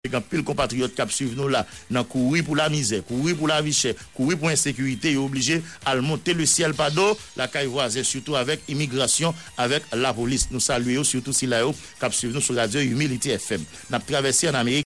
c'est qu'un pile compatriotes qui suivent nous là, dans courir pour la misère, courir pour la vie chère, courir pour l'insécurité, ils sont obligés à monter le ciel pas d'eau, la caille voisine, surtout avec immigration, avec la police. Nous saluons surtout si là, qui suivent nous sur Radio Humility FM. Nous avons traversé en Amérique